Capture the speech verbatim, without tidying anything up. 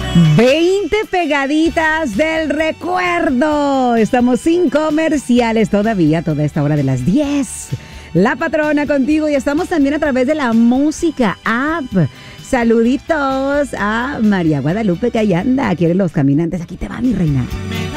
veinte pegaditas del recuerdo. Estamos sin comerciales todavía, toda esta hora de las diez. La Patrona contigo y estamos también a través de la música app. Saluditos a María Guadalupe que ahí anda. Quiere los caminantes. Aquí te va, mi reina.